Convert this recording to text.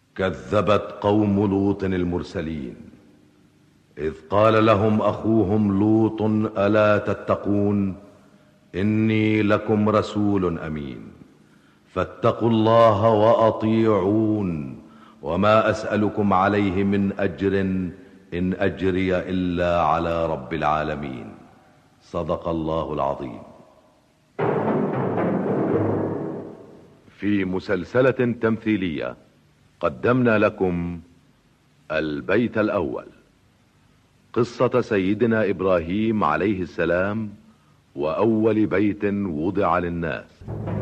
كذبت قوم لوط المرسلين إذ قال لهم أخوهم لوط ألا تتقون إني لكم رسول أمين فاتقوا الله وأطيعون وما أسألكم عليه من أجر إن أجري إلا على رب العالمين. صدق الله العظيم. في مسلسلة تمثيلية قدمنا لكم البيت الأول، قصة سيدنا إبراهيم عليه السلام وأول بيت وضع للناس.